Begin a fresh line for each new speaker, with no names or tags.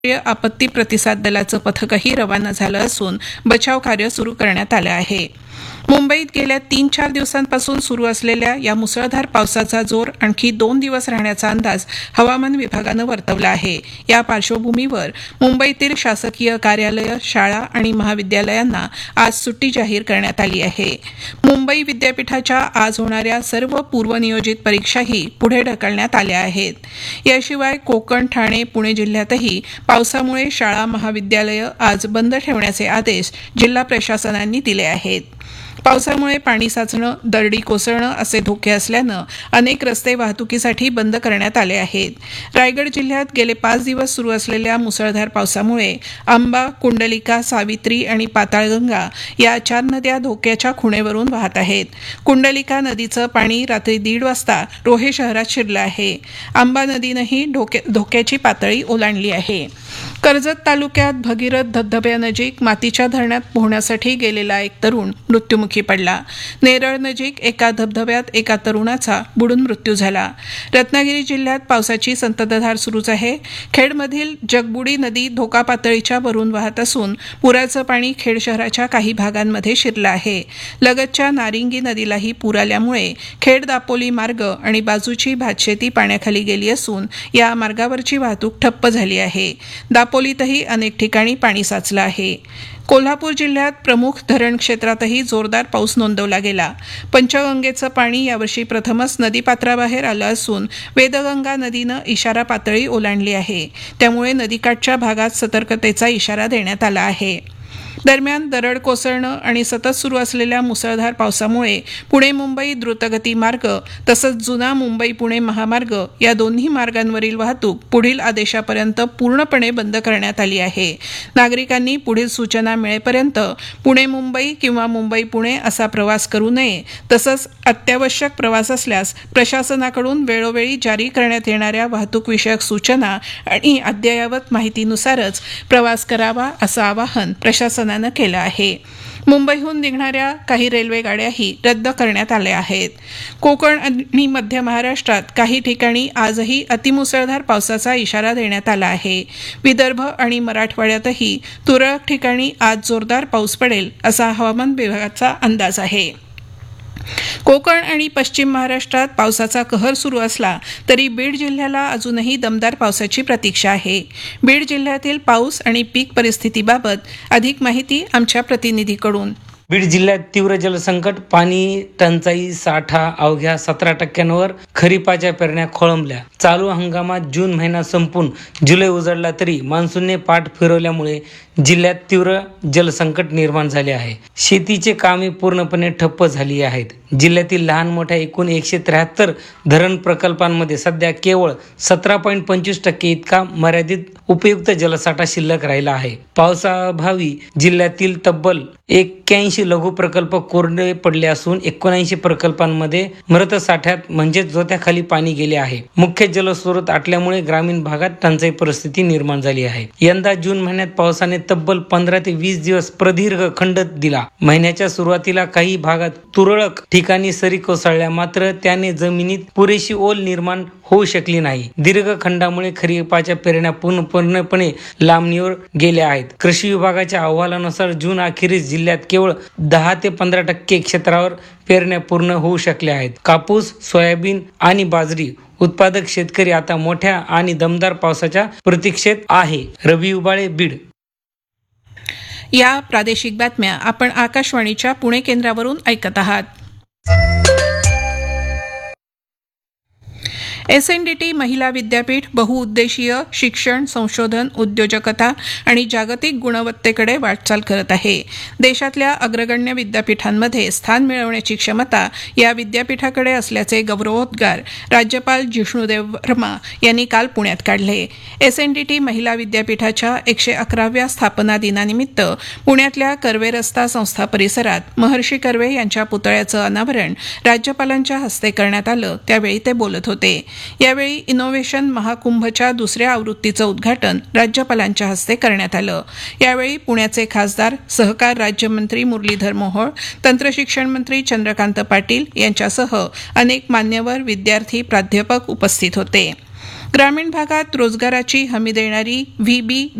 आपत्ती प्रतिसाद दलाचं पथकही रवाना झालं असून बचाव कार्य सुरू करण्यात आलं आहे. मुंबईत गेल्या 3-4 दिवसांपासून सुरू असलेल्या या मुसळधार पावसाचा जोर आणखी 2 दिवस राहण्याचा अंदाज हवामान विभागानं वर्तवला आहे. या पार्श्वभूमीवर मुंबईतील शासकीय कार्यालयं, शाळा आणि महाविद्यालयांना आज सुट्टी जाहीर करण्यात आली आहे. मुंबई विद्यापीठाच्या आज होणाऱ्या सर्व पूर्वनियोजित परीक्षाही पुढे ढकलण्यात आल्या आहेत. याशिवाय कोकण, ठाणे, पुणे जिल्ह्यातही पावसामुळे शाळा, महाविद्यालयं आज बंद ठेवण्याचे आदेश जिल्हा प्रशासनांनी दिले आहेत. पावसामुळे पाणी साचणं, दरडी कोसळणं असे धोके असल्यानं अनेक रस्ते वाहतुकीसाठी बंद करण्यात आले आहेत. रायगड जिल्ह्यात गेले 5 दिवस सुरू असलेल्या मुसळधार पावसामुळे आंबा, कुंडलिका, सावित्री आणि पाताळगंगा या 4 नद्या धोक्याच्या खुणेवरून वाहत आहेत. कुंडलिका नदीचं पाणी रात्री 1:30 वाजता रोहे शहरात शिरलं आहे. आंबा नदीनंही धोक्याची पातळी ओलांडली आहे. कर्जत तालुक्यात भगीरथ धबधब्यानजीक मातीच्या धरणात पोहण्यासाठी गेलेला एक तरुण मृत्युमुखी पडला. नेरळ नजीक एका धबधब्यात एका तरुणाचा बुडून मृत्यू झाला. रत्नागिरी जिल्ह्यात पावसाची संततधार सुरूच आहे. खेडमधील जगबुडी नदी धोका पातळीच्या वरून वाहत असून पुराचं पाणी खेड शहराच्या काही भागांमध्ये शिरलं आहे. लगतच्या नारिंगी नदीलाही पूर आल्यामुळे खेड दापोली मार्ग आणि बाजूची भातशेती पाण्याखाली गेली असून या मार्गावरची वाहतूक ठप्प झाली आहे. दापोलीतही अनेक ठिकाणी पाणी साचलं आहे. कोल्हापूर जिल्ह्यात प्रमुख धरण क्षेत्रातही जोरदार पाऊस नोंदवला गेला. पंचगंगेचं पाणी यावर्षी प्रथमच नदीपात्राबाहेर आलं असून वेदगंगा नदीनं इशारा पातळी ओलांडली आहे. त्यामुळे नदीकाठच्या भागात सतर्कतेचा इशारा देण्यात आला आहे. दरम्यान दरड कोसळणं आणि सतत सुरू असलेल्या मुसळधार पावसामुळे पुणे मुंबई द्रुतगती मार्ग तसंच जुना मुंबई पुणे महामार्ग या दोन्ही मार्गांवरील वाहतूक पुढील आदेशापर्यंत पूर्णपणे बंद करण्यात आली आहे. नागरिकांनी पुढील सूचना मिळेपर्यंत पुणे मुंबई किंवा मुंबई पुणे असा प्रवास करू नये. तसंच अत्यावश्यक प्रवास असल्यास प्रशासनाकडून वेळोवेळी जारी करण्यात येणाऱ्या वाहतूकविषयक सूचना आणि अद्ययावत माहितीनुसारच प्रवास करावा असं आवाहन प्रशासनानं केलं आहे. मुंबईहून निघणाऱ्या काही रेल्वे गाड्याही रद्द करण्यात आल्या आहेत. कोकण आणि मध्य महाराष्ट्रात काही ठिकाणी आजही अतिमुसळधार पावसाचा इशारा देण्यात आला आहे. विदर्भ आणि मराठवाड्यातही तुरळक ठिकाणी आज जोरदार पाऊस पडेल असा हवामान विभागाचा अंदाज आहे. कोकण आणि पश्चिम महाराष्ट्रात पावसाचा कहर सुरू असला तरी बीड जिल्ह्याला अजूनही दमदार पावसाची प्रतीक्षा आहे. बीड जिल्ह्यातील पाऊस आणि पीक परिस्थितीबाबत अधिक माहिती आमच्या प्रतिनिधीकडून.
बीड जिल्ह्यात तीव्र जलसंकट, पाणी टंचाई, साठा अवघ्या 17% खरीपाच्या पेरण्या खोळंबल्या. चालू हंगामात जून महिना संपून जुलै उजळला तरी मान्सूनने पाठ फिरवल्यामुळे जिल्ह्यात तीव्र जलसंकट निर्माण झाले आहे. शेतीचे कामे पूर्णपणे ठप्प झाली आहेत. जिल्ह्यातील लहान मोठ्या एकूण 173 धरण प्रकल्पांमध्ये सध्या केवळ 17.25% इतका मर्यादित उपयुक्त जलसाठा शिल्लक राहिला आहे. पावसाअभावी जिल्ह्यातील तब्बल 81 लघु प्रकल्प कोरडे पडले असून 79 प्रकल्पांमध्ये मृत साठ्यात म्हणजेच जोत्याखाली पाणी गेले आहे. मुख्य जलस्रोत आटल्यामुळे ग्रामीण भागात टंचाई परिस्थिती निर्माण झाली आहे. यंदा जून महिन्यात पावसाने तब्बल 15 ते 20 दिवस प्रदीर्घ खंड दिला. महिन्याच्या सुरुवातीला काही भागात तुरळक ठिकाणी सरी कोसळल्या, मात्र त्याने जमिनीत पुरेशी ओल निर्माण होऊ शकली नाही. दीर्घ खंडामुळे खरीपाच्या पेरण्या पूर्णपणे लांबणीवर गेल्या आहेत. कृषी विभागाच्या अहवालानुसार जून अखेरीस जिल्ह्यात केवळ 10 ते 15% क्षेत्रावर पेरण्या पूर्ण होऊ शकल्या आहेत. कापूस, सोयाबीन आणि बाजरी उत्पादक शेतकरी आता मोठ्या आणि दमदार पावसाच्या प्रतीक्षेत आहे. रवी उबाळे, बीड.
या प्रादेशिक बातम्या आपण आकाशवाणीच्या पुणे केंद्रावरून ऐकत आहात. SNDT महिला विद्यापीठ बहुउद्देशीय शिक्षण, संशोधन, उद्योजकता आणि जागतिक गुणवत्तेकडे वाटचाल करत आहे. देशातल्या अग्रगण्य विद्यापीठांमध्ये स्थान मिळवण्याची क्षमता या विद्यापीठाकडे असल्याचे गौरवोद्गार राज्यपाल जिष्णुदेव वर्मा यांनी काल पुण्यात काढले. SNDT महिला विद्यापीठाच्या 111व्या स्थापना दिनानिमित्त पुण्यातल्या कर्वे रस्ता संस्था परिसरात महर्षी कर्वे यांच्या पुतळ्याचं अनावरण राज्यपालांच्या हस्ते करण्यात आलं. त्यावेळी ते बोलत होते. यावेळी इनोव्हेशन महाकुंभच्या दुसऱ्या आवृत्तीचं उद्घाटन राज्यपालांच्या हस्ते करण्यात आलं. यावेळी पुण्याचे खासदार, सहकार राज्यमंत्री मुरलीधर मोहोळ, तंत्रशिक्षण मंत्री चंद्रकांत पाटील यांच्यासह अनेक मान्यवर, विद्यार्थी, प्राध्यापक उपस्थित होते. ग्रामीण भागात रोजगाराची हमी देणारी व्हीबी